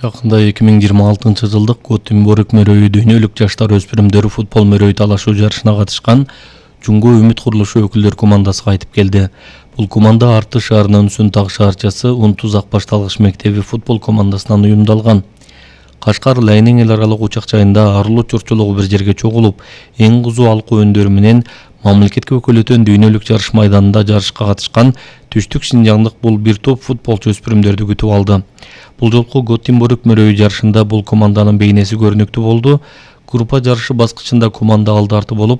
Жакында 2026-жылдык Готенбург мөрөйү дүйнөлүк жаштар өспүрүмдөр футбол мөрөй талашуу жарышына катышкан Жумго үмүт курулушу өкүлдөр командасы кайтып келди. Бул команда Арты шаарынын Сүнтак шаарчасы Унтуз ак башталгыч мектеби футбол командасынан уюмдалган. Кашкар Ленин эл аралык учак жайында арылуу чурчулугу бир жерге чогулуп, эң кызуу алкуу өндөрү менен мамлекетке өкүлөтөн дүйнөлүк жарыш майданында жарышка катышкан түштүк Шинжаңдык бул бир топ футболчу өспүрүмдөрдү күтүп алды. Бул жолку Готенбург мөрөйү жарышында бул команданын бейнеси көрүнүктүү болду. Группа жарышы баскычында команда алдарты болуп,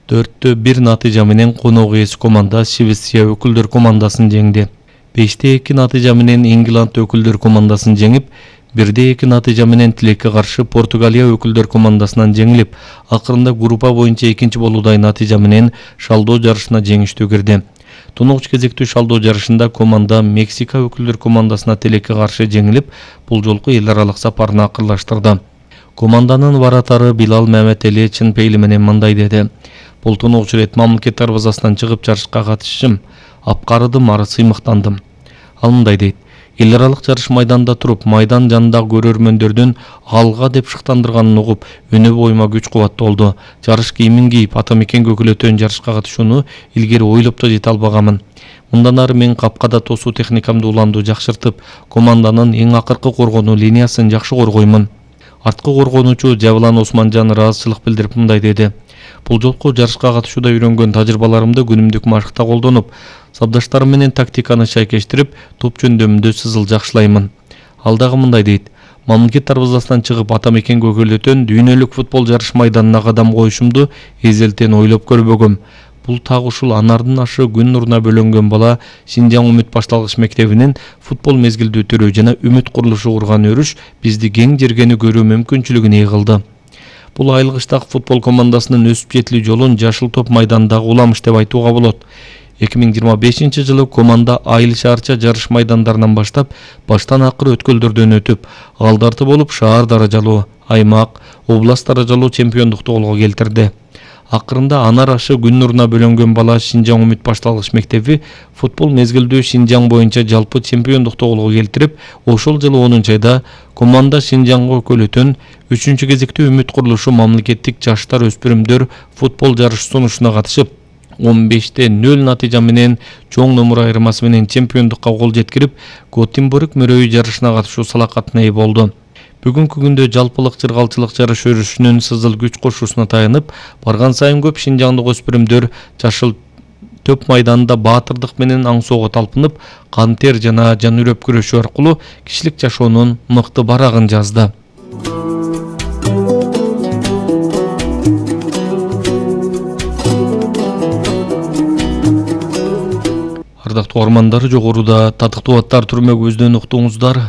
4-1 натыйжа менен конок ээси команда Швеция өкүлдөр командасын жеңди. 5-2 натыйжа менен Ингланд өкүлдөр командасын жеңип, 1-2 натыйжа менен тилекке каршы Португалия өкүлдөр командасынан жеңилип, акырында группа боюнча экинчи болуудай натыйжа менен шалдоо жарышына жеңиштүү кирди. Тунугуч кезектүү шалдоо жарышында команда Мексика өкүлдөр командасына тилекке каршы жеңилип, бул жолку эл аралык сапарын акырлаштырды. Команданын варатары Билал Мамедели чын пейили менен мындай деди: "Бул тунугуч ирет мамлекет дарбазасынан чыгып жарышка катышышым, апкарыдым, ары сыймыктандым." Ал мындай дейт: "Эл аралык жарыш майданында туруп, майдан жанындагы көрөрмөндөрдүн алга деп шыктандырганын угуп, өнө боюма күч кубат толду. Жарыш кийимин кийип, ата мекенге өкүлөтөн жарышка катышууну илгери ойлоп да жете албаганмын. Мындан ары мен капкада тосуу техникамды уланду жакшыртып, команданын эң акыркы коргонуу линиясын жакшы коргоймун." Арткы коргонуучу Жабылан Османжан ыраазычылык билдирип мындай деди: "Бул жолку жарышка катышууда үйрөнгөн тажрыйбаларымды күнүмдүк машыкта колдонуп, сабдаштарым менен тактиканы шайкештирип, топ жөндөмүндө сызыл жакшылаймын." Ал дагы мындай дейт: "Мамлекет дарбазасынан чыгып, ата мекенге өкүлөтөн дүйнөлүк футбол жарыш майданына кадам коюшумду эзелтен ойлоп көрбөгөм. Бул так ушул анардын ашы күн нуруна бөлөнгөн бала Шинжаң үмүт башталгыч мектебинин футбол мезгилдүү төрөө жана үмүт курулушу курган өрүш бизди кең жергени көрүү мүмкүнчүлүгүн ээ кылды. Бул айылгычтагы футбол командасынын өсүп жетилүү жолун жашыл топ майданындагы уламыш деп айтууга болот. 2025-жылы команда айыл шаарча жарыш майдандарынан баштап, баштан акыры өткөлдөрдөн өтүп, алдарты болуп шаар даражалуу, аймак, област даражалуу чемпиондукту колго келтирди. Акырында анар ашы күн нуруна бөлөнгөн бала Шинжаң үмүт башталгыч мектеби футбол мезгилдүү Шинжаң боюнча жалпы чемпиондукту колго келтирип, ошол жылы 10-айда команда Шинжаңга өкүлөтөн 3-кезектүү үмүт курулушу мамлекеттик жаштар өспүрүмдөр футбол жарыш сунушуна катышып, 15-0 натыйжа менен чоң номур айырмасы менен чемпиондукка кол жеткирип, Готенбург мөрөйү жарышына катышуу салакатына ээ болду. Бүгүнкү күндө жалпылык чыргалчылык жарыш өрүшүнүн сызыл күч кошуусуна таянып, барган сайын көп шинжаңдык өспүрүмдөр жашыл төп майданында баатырдык менен аңсоого талпынып, кан тер жана жан үрөп күрөшүү аркылуу кишилик жашоонун мыкты барагын жазды. Ардактуу угармандар, жогоруда татыктуу аттар түрмөгүбүздөн уктуңуздар.